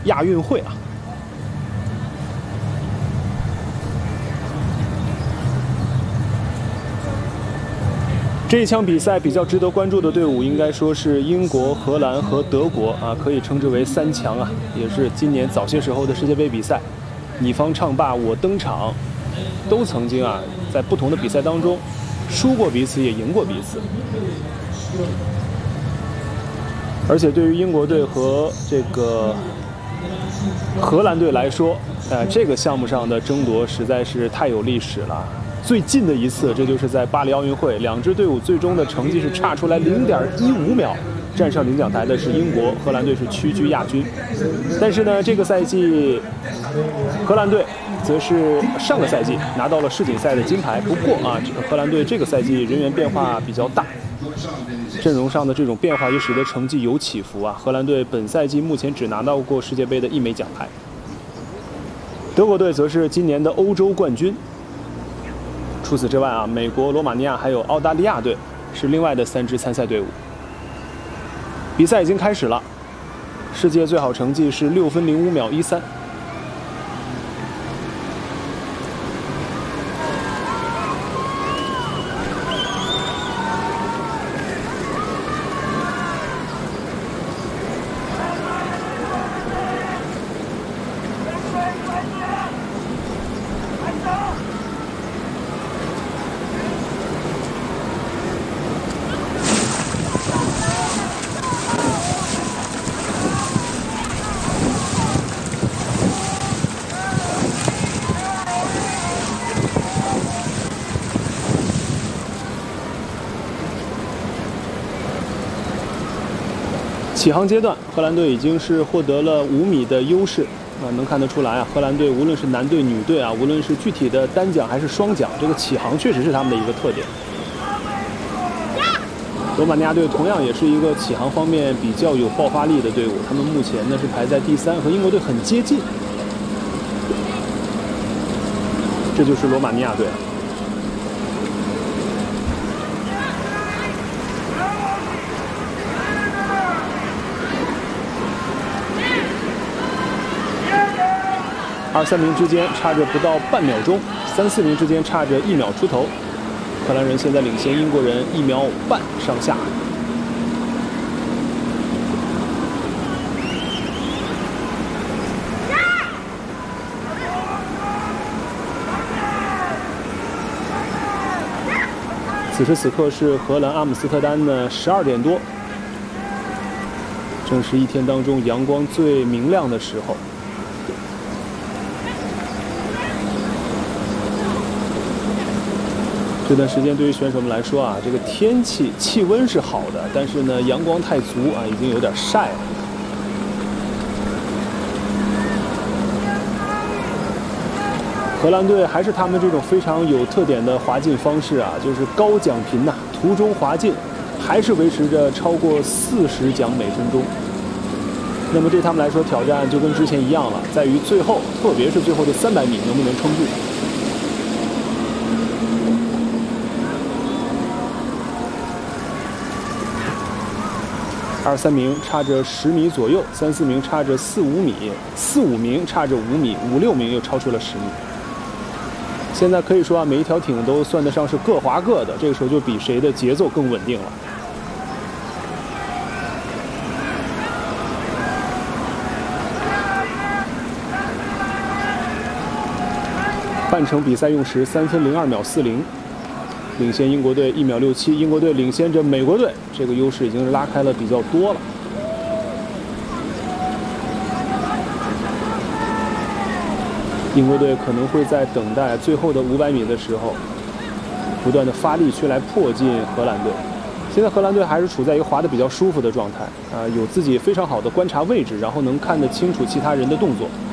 亚运会啊。这一场比赛比较值得关注的队伍，应该说是英国、荷兰和德国啊，可以称之为三强啊，也是今年早些时候的世界杯比赛，你方唱罢我登场，都曾经啊在不同的比赛当中输过彼此，也赢过彼此。而且对于英国队和这个荷兰队来说，这个项目上的争夺实在是太有历史了。最近的一次，这就是在巴黎奥运会，两支队伍最终的成绩是差出来0.15秒，站上领奖台的是英国，荷兰队是屈居亚军。但是呢，这个赛季荷兰队则是上个赛季拿到了世锦赛的金牌。不过啊，这个荷兰队这个赛季人员变化比较大，阵容上的这种变化也使得成绩有起伏啊。荷兰队本赛季目前只拿到过世界杯的1枚奖牌。德国队则是今年的欧洲冠军。除此之外啊，美国、罗马尼亚还有澳大利亚队是另外的3支参赛队伍。比赛已经开始了，世界最好成绩是6分05秒13。起航阶段，荷兰队已经是获得了5米的优势啊，能看得出来啊，荷兰队无论是男队、女队啊，无论是具体的单桨还是双桨，这个起航确实是他们的一个特点。罗马尼亚队同样也是一个起航方面比较有爆发力的队伍，他们目前呢是排在第3，和英国队很接近。这就是罗马尼亚队了。2、3名之间差着不到半秒钟，3、4名之间差着1秒出头。荷兰人现在领先英国人1秒半上下。此时此刻是荷兰阿姆斯特丹的12点多，正是一天当中阳光最明亮的时候。这段时间对于选手们来说啊，这个天气气温是好的，但是呢，阳光太足啊，已经有点晒了。荷兰队还是他们这种非常有特点的滑进方式啊，就是高桨频呐，途中滑进，还是维持着超过40桨每分钟。那么对他们来说，挑战就跟之前一样了，在于最后，特别是最后的300米能不能撑住。2、3名差着10米左右，3、4名差着4、5米，4、5名差着5米，5、6名又超出了10米。现在可以说啊，每一条艇都算得上是各滑各的，这个时候就比谁的节奏更稳定了。半程比赛用时3分02秒40。领先英国队1秒67，英国队领先着美国队，这个优势已经是拉开了比较多了。英国队可能会在等待最后的500米的时候，不断的发力去来迫近荷兰队。现在荷兰队还是处在一个滑得比较舒服的状态啊，有自己非常好的观察位置，然后能看得清楚其他人的动作。